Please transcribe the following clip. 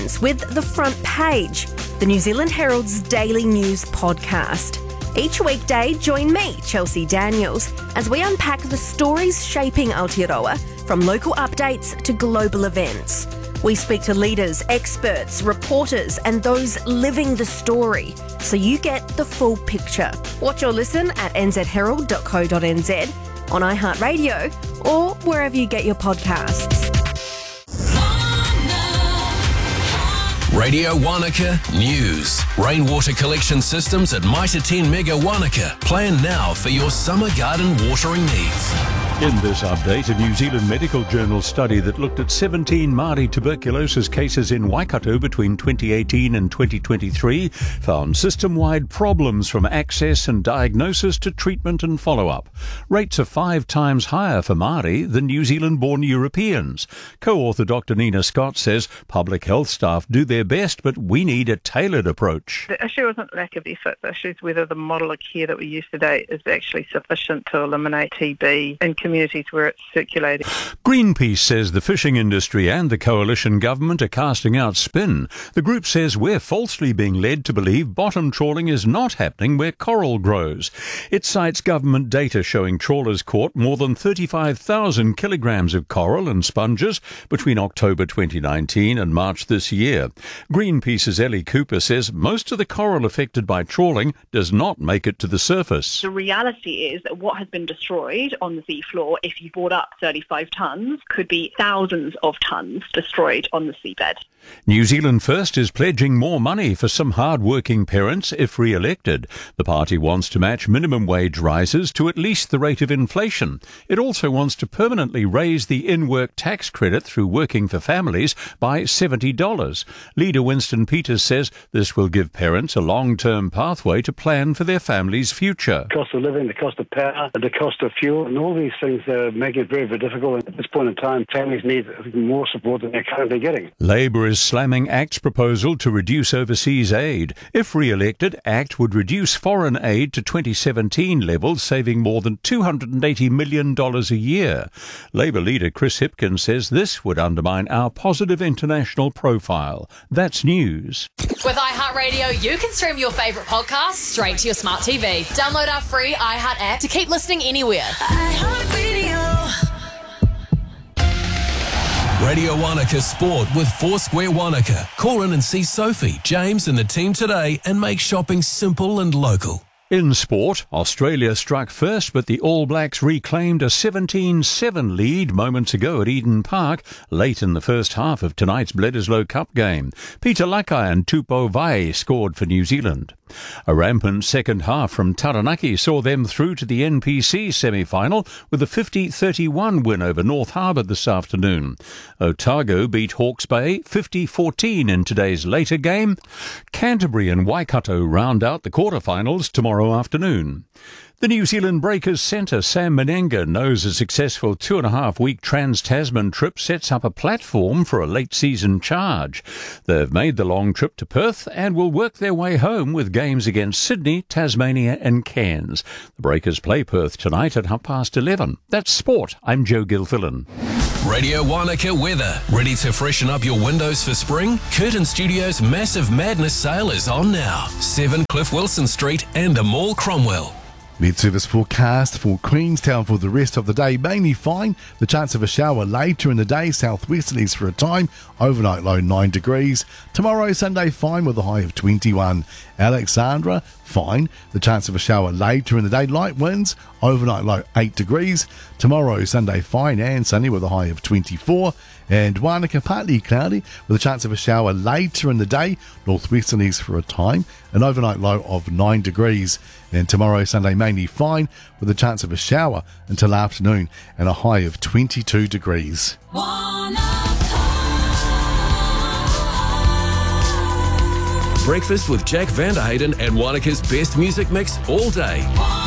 with The Front Page, the New Zealand Herald's daily news podcast. Each weekday, join me, Chelsea Daniels, as we unpack the stories shaping Aotearoa, from local updates to global events. We speak to leaders, experts, reporters, and those living the story, so you get the full picture. Watch or listen at nzherald.co.nz, on iHeartRadio, or wherever you get your podcasts. Radio Wanaka News. Rainwater collection systems at Mitre 10 Mega Wanaka. Plan now for your summer garden watering needs. In this update, a New Zealand Medical Journal study that looked at 17 Māori tuberculosis cases in Waikato between 2018 and 2023 found system-wide problems from access and diagnosis to treatment and follow-up. Rates are 5 times higher for Māori than New Zealand-born Europeans. Co-author Dr. Nina Scott says public health staff do their best, but we need a tailored approach. The issue isn't lack of effort. The issue is whether the model of care that we use today is actually sufficient to eliminate TB in communities where it's circulating. Greenpeace says the fishing industry and the coalition government are casting out spin. The group says we're falsely being led to believe bottom trawling is not happening where coral grows. It cites government data showing trawlers caught more than 35,000 kilograms of coral and sponges between October 2019 and March this year. Greenpeace's Ellie Cooper says most of the coral affected by trawling does not make it to the surface. The reality is that what has been destroyed on the seafloor, if you brought up 35 tonnes, could be thousands of tonnes destroyed on the seabed. New Zealand First is pledging more money for some hard-working parents if re-elected. The party wants to match minimum wage rises to at least the rate of inflation. It also wants to permanently raise the in-work tax credit through Working for Families by $70. Leader Winston Peters says this will give parents a long-term pathway to plan for their family's future. The cost of living, the cost of power, the cost of fuel, and all these things make it very, very difficult. At this point in time, families need more support than they're currently getting. Labour is slamming ACT's proposal to reduce overseas aid. If re-elected, ACT would reduce foreign aid to 2017 levels, saving more than $280 million a year. Labour leader Chris Hipkins says this would undermine our positive international profile. That's news. With iHeartRadio, you can stream your favourite podcasts straight to your smart TV. Download our free iHeart app to keep listening anywhere. Radio Wanaka Sport with Foursquare Wanaka. Call in and see Sophie, James and the team today and make shopping simple and local. In sport, Australia struck first, but the All Blacks reclaimed a 17-7 lead moments ago at Eden Park, late in the first half of tonight's Bledisloe Cup game. Peter Lakai and Tupou Vai scored for New Zealand. A rampant second half from Taranaki saw them through to the NPC semi-final with a 50-31 win over North Harbour this afternoon. Otago beat Hawke's Bay 50-14 in today's later game. Canterbury and Waikato round out the quarterfinals tomorrow afternoon. The New Zealand Breakers centre Sam Menenga knows a successful 2.5-week Trans-Tasman trip sets up a platform for a late-season charge. They've made the long trip to Perth and will work their way home with games against Sydney, Tasmania and Cairns. The Breakers play Perth tonight at 11:30. That's sport. I'm Joe Gilfillan. Radio Wanaka weather. Ready to freshen up your windows for spring? Curtin Studios' Massive Madness sale is on now. 7 Cliff Wilson Street and the Mall Cromwell. Lead service forecast for Queenstown for the rest of the day. Mainly fine. The chance of a shower later in the day. Southwesterlies for a time. Overnight low 9 degrees. Tomorrow, Sunday, fine with a high of 21. Alexandra, fine. The chance of a shower later in the day. Light winds. Overnight low 8 degrees. Tomorrow, Sunday, fine and sunny with a high of 24. And Wanaka, partly cloudy with a chance of a shower later in the day. Northwesterlies for a time. An overnight low of 9 degrees. And tomorrow, Sunday, mainly fine with a chance of a shower until afternoon and a high of 22 degrees. Breakfast with Jack Vanderhayden and Wanaka's best music mix all day.